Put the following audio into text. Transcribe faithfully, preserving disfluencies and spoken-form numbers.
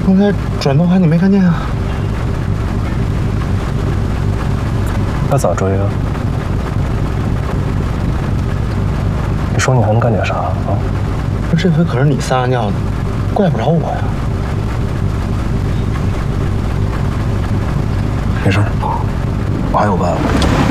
刚才转头喊你没看见啊？ 那咋追啊？你说你还能干点啥啊？ 这回可是你撒尿的，怪不着我呀。 没事，我还有办法。